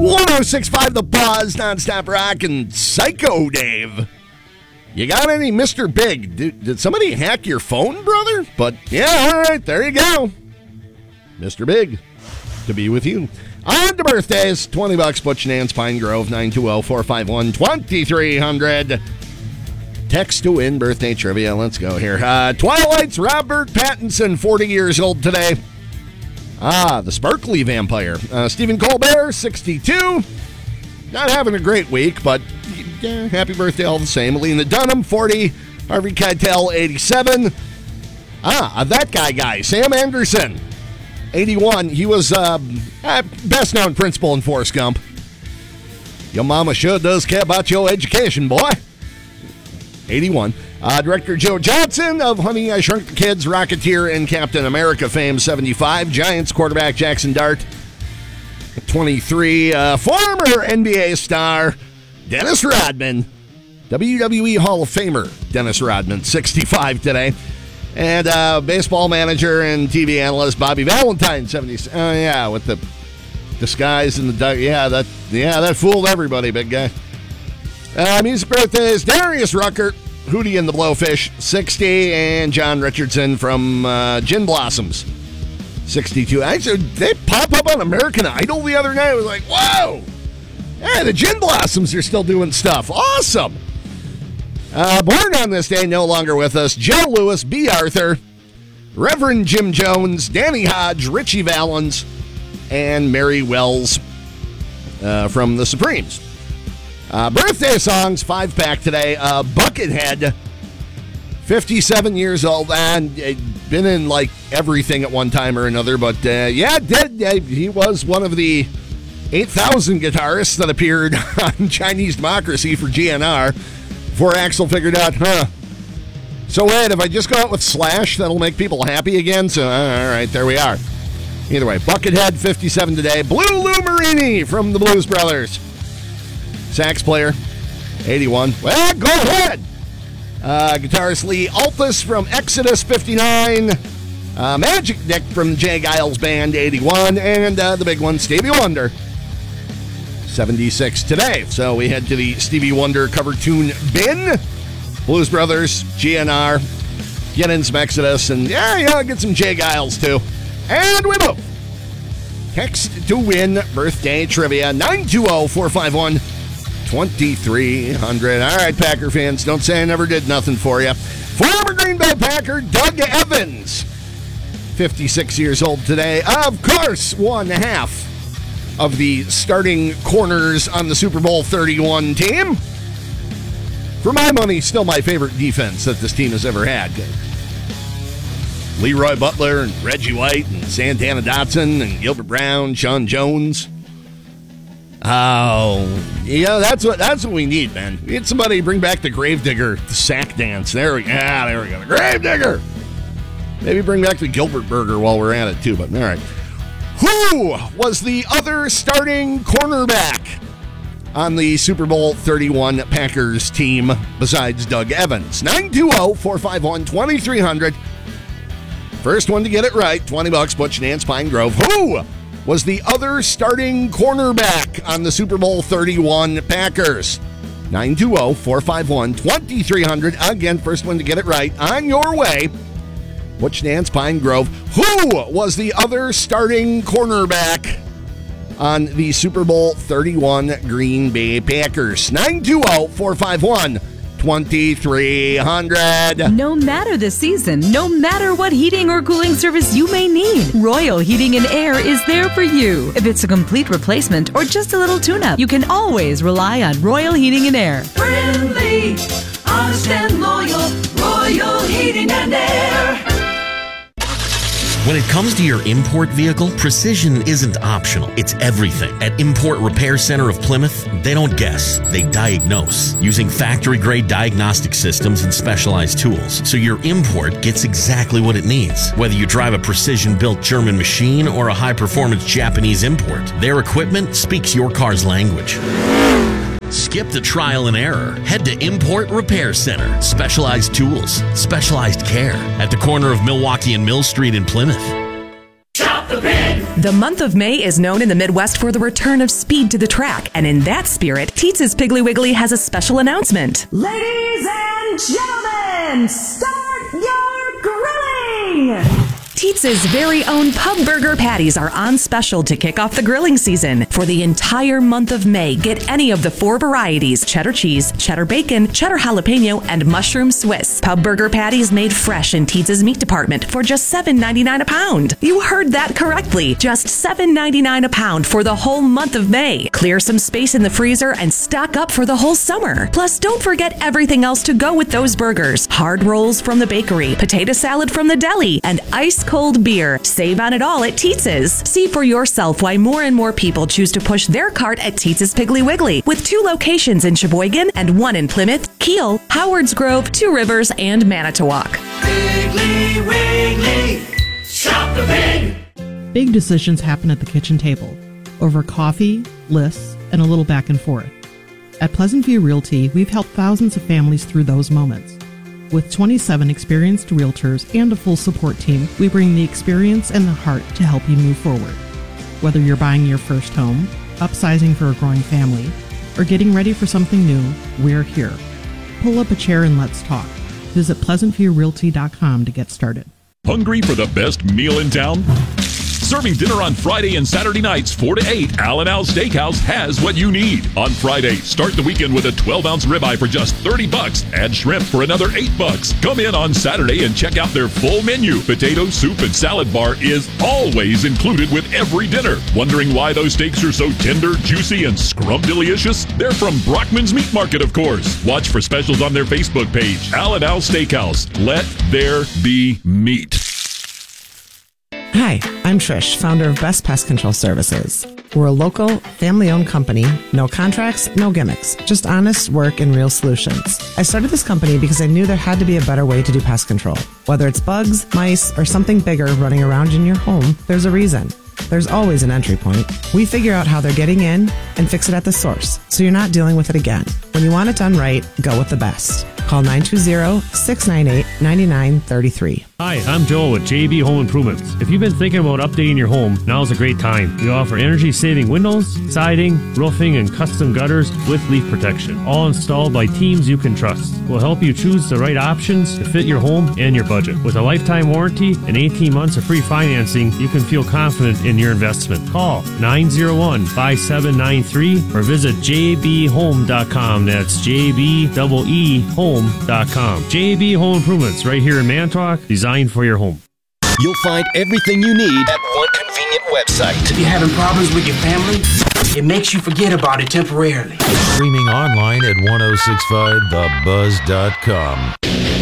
106.5 The Buzz, nonstop rock, and Psycho Dave. You got any Mr. Big? Did somebody hack your phone, brother? But yeah, all right, there you go. Mr. Big, to be with you. On to birthdays, $20, Butch Nance, Pine Grove, 920-451-2300. Text to win birthday trivia. Let's go here. Twilight's Robert Pattinson, 40 years old today. The sparkly vampire. Stephen Colbert, 62. Not having a great week, but yeah, happy birthday all the same. Lena Dunham, 40. Harvey Keitel, 87. That guy, Sam Anderson, 81. He was best known principal in Forrest Gump. Your mama sure does care about your education, boy. 81. Director Joe Johnson of Honey, I Shrunk the Kids, Rocketeer, and Captain America fame, 75. Giants quarterback Jackson Dart, 23. Former NBA star Dennis Rodman, WWE Hall of Famer Dennis Rodman, 65 today. And baseball manager and TV analyst Bobby Valentine, 70. Yeah, with the disguise and the that fooled everybody, big guy. Music birthdays: Darius Rucker, Hootie and the Blowfish, 60, and John Richardson from Gin Blossoms, 62. Actually, they pop up on American Idol the other night. I was like, whoa! Hey, the Gin Blossoms are still doing stuff. Awesome! Born on this day, no longer with us, Joe Lewis, B. Arthur, Reverend Jim Jones, Danny Hodge, Richie Valens, and Mary Wells from the Supremes. Birthday songs, 5-pack today. Buckethead, 57 years old, and been in like everything at one time or another, but he was one of the 8,000 guitarists that appeared on Chinese Democracy for GNR before Axl figured out, so wait, if I just go out with Slash, that'll make people happy again? So, all right, there we are. Either way, Buckethead, 57 today. Blue Lou Marini from the Blues Brothers, sax player, 81. Well, go ahead. Guitarist Lee Altus from Exodus, 59. Magic Dick from Jay Giles Band, 81. And the big one, Stevie Wonder, 76 today. So we head to the Stevie Wonder cover tune bin. Blues Brothers, GNR, get in some Exodus, and get some Jay Giles too. And we move. Text to win birthday trivia, 920-451-2300. All right, Packer fans, don't say I never did nothing for you. Former Green Bay Packer Doug Evans, 56 years old today. Of course, one half of the starting corners on the Super Bowl 31 team. For my money, still my favorite defense that this team has ever had. Leroy Butler and Reggie White and Santana Dotson and Gilbert Brown, Sean Jones. Oh, that's what we need, man. We need somebody to bring back the Gravedigger, the sack dance. There we go, the Gravedigger. Maybe bring back the Gilbert Burger while we're at it, too, but all right. Who was the other starting cornerback on the Super Bowl 31 Packers team besides Doug Evans? 920-451-2300. First one to get it right, $20, Butch Nance, Pine Grove. Who was the other starting cornerback on the Super Bowl 31 Packers? 920-451-2300. Again, first one to get it right. On your way, Butch Nance, Pine Grove. Who was the other starting cornerback on the Super Bowl 31 Green Bay Packers? 920-451-2300. No matter the season, no matter what heating or cooling service you may need, Royal Heating and Air is there for you. If it's a complete replacement or just a little tune-up, you can always rely on Royal Heating and Air. Friendly, honest and loyal, Royal Heating and Air. When it comes to your import vehicle, precision isn't optional. It's everything. At Import Repair Center of Plymouth, they don't guess, they diagnose, using factory-grade diagnostic systems and specialized tools, so your import gets exactly what it needs. Whether you drive a precision-built German machine or a high-performance Japanese import, their equipment speaks your car's language. Skip the trial and error. Head to Import Repair Center. Specialized tools, specialized care at the corner of Milwaukee and Mill Street in Plymouth. Shop the big The month of May is known in the Midwest for the return of speed to the track, and in that spirit, Teetz's Piggly Wiggly has a special announcement. Ladies and gentlemen, start your grilling! Teetz's very own pub burger patties are on special to kick off the grilling season. For the entire month of May, get any of the 4 varieties: cheddar cheese, cheddar bacon, cheddar jalapeno, and mushroom Swiss. Pub burger patties made fresh in Teetz's meat department for just $7.99 a pound. You heard that correctly. Just $7.99 a pound for the whole month of May. Clear some space in the freezer and stock up for the whole summer. Plus, don't forget everything else to go with those burgers. Hard rolls from the bakery, potato salad from the deli, and ice-cold beer. Save on it all at Teetz's. See for yourself why more and more people choose to push their cart at Teetz's Piggly Wiggly, with 2 locations in Sheboygan and 1 in Plymouth, Kiel, Howards Grove, 2 Rivers, and Manitowoc. Piggly Wiggly, shop the pig! Big decisions happen at the kitchen table, over coffee, lists, and a little back and forth. At Pleasant View Realty, we've helped thousands of families through those moments. With 27 experienced realtors and a full support team, we bring the experience and the heart to help you move forward. Whether you're buying your first home, upsizing for a growing family, or getting ready for something new, we're here. Pull up a chair and let's talk. Visit PleasantViewRealty.com to get started. Hungry for the best meal in town? Serving dinner on Friday and Saturday nights 4 to 8, Al & Al Steakhouse has what you need. On Friday, start the weekend with a 12-ounce ribeye for just $30. Add shrimp for another $8. Come in on Saturday and check out their full menu. Potato, soup, and salad bar is always included with every dinner. Wondering why those steaks are so tender, juicy, and scrumptious? They're from Brockman's Meat Market, of course. Watch for specials on their Facebook page. Al & Al Steakhouse. Let there be meat. Hi, I'm Trish, founder of Best Pest Control Services. We're a local, family-owned company. No contracts, no gimmicks, just honest work and real solutions. I started this company because I knew there had to be a better way to do pest control. Whether it's bugs, mice, or something bigger running around in your home, there's a reason. There's always an entry point. We figure out how they're getting in and fix it at the source, so you're not dealing with it again. When you want it done right, go with the best. Call 920-698-9933. Hi, I'm Joel with JB Home Improvements. If you've been thinking about updating your home, now's a great time. We offer energy-saving windows, siding, roofing, and custom gutters with leak protection, all installed by teams you can trust. We'll help you choose the right options to fit your home and your budget. With a lifetime warranty and 18 months of free financing, you can feel confident in your investment. Call 901-5793 or visit jbhome.com. That's JBEE-home.com. JB Home Improvements, right here in Manitowoc, designed for your home. You'll find everything you need at one convenient website. If you're having problems with your family, it makes you forget about it temporarily. Streaming online at 1065thebuzz.com.